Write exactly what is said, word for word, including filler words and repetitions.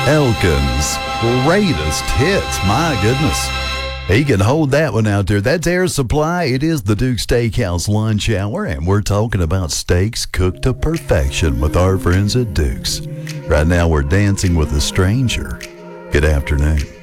Elkin's greatest hits. My goodness. He can hold that one out there. That's Air Supply. It is the Duke Steakhouse lunch hour, and we're talking about steaks cooked to perfection with our friends at Duke's. Right now, we're dancing with a stranger. Good afternoon.